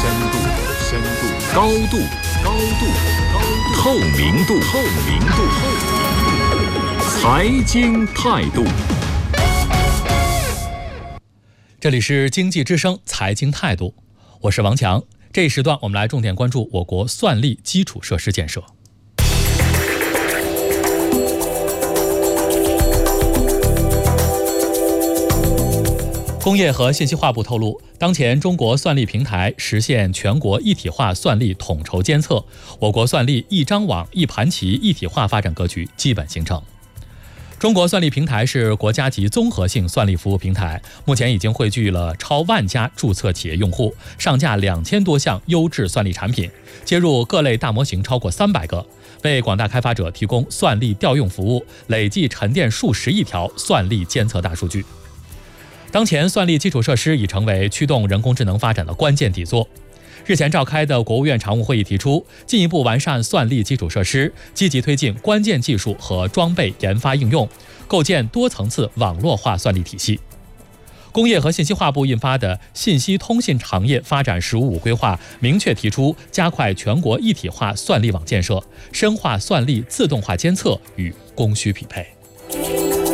高度，透明度，财经态度。 这里是经济之声财经态度，我是王强。这一时段我们来重点关注我国算力基础设施建设。工业和信息化部透露，当前中国算力平台实现全国一体化算力统筹监测，我国算力一张网一盘棋一体化发展格局基本形成。中国算力平台是国家级综合性算力服务平台，目前已经汇聚了超万家注册企业用户，上架2000多项优质算力产品，接入各类大模型超过300个，为广大开发者提供算力调用服务，累计沉淀数十亿条算力监测大数据。当前算力基础设施已成为驱动人工智能发展的关键底座。日前召开的国务院常务会议提出，进一步完善算力基础设施，积极推进关键技术和装备研发应用，构建多层次网络化算力体系。工业和信息化部印发的《信息通信行业发展“十五五”规划》明确提出，加快全国一体化算力网建设，深化算力自动化监测与供需匹配。